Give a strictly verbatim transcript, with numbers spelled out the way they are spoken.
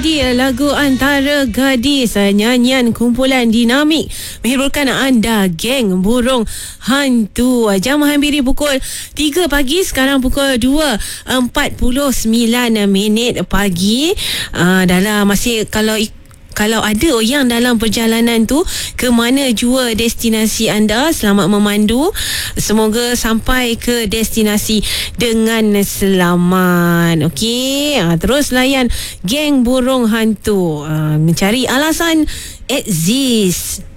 Dia lagu antara gadis, nyanyian kumpulan dinamik menghiburkan anda, geng burung hantu. Jam menghampiri pukul tiga pagi, sekarang pukul dua empat puluh sembilan minit pagi. Uh, dalam masih kalau Kalau ada yang dalam perjalanan tu, ke mana jua destinasi anda, selamat memandu. Semoga sampai ke destinasi dengan selamat. Okey, ha, terus layan geng burung hantu. Ha, mencari alasan exist.